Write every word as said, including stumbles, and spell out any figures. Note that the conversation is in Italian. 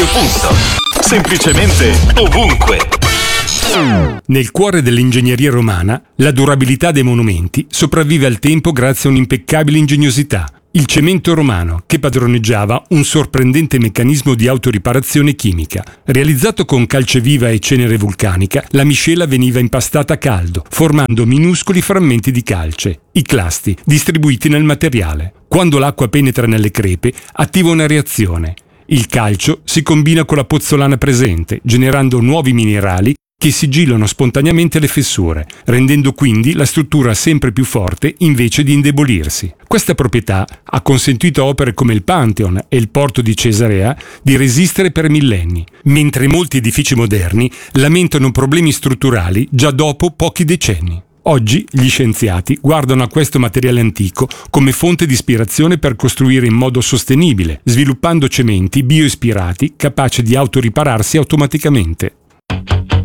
punto. Semplicemente ovunque. Nel cuore dell'ingegneria romana, la durabilità dei monumenti sopravvive al tempo grazie a un'impeccabile ingegnosità. Il cemento romano, che padroneggiava un sorprendente meccanismo di autoriparazione chimica. Realizzato con calce viva e cenere vulcanica, la miscela veniva impastata a caldo, formando minuscoli frammenti di calce, i clasti, distribuiti nel materiale. Quando l'acqua penetra nelle crepe, attiva una reazione. Il calcio si combina con la pozzolana presente, generando nuovi minerali che sigillano spontaneamente le fessure, rendendo quindi la struttura sempre più forte invece di indebolirsi. Questa proprietà ha consentito a opere come il Pantheon e il porto di Cesarea di resistere per millenni, mentre molti edifici moderni lamentano problemi strutturali già dopo pochi decenni. Oggi gli scienziati guardano a questo materiale antico come fonte di ispirazione per costruire in modo sostenibile, sviluppando cementi bioispirati capaci di autoripararsi automaticamente.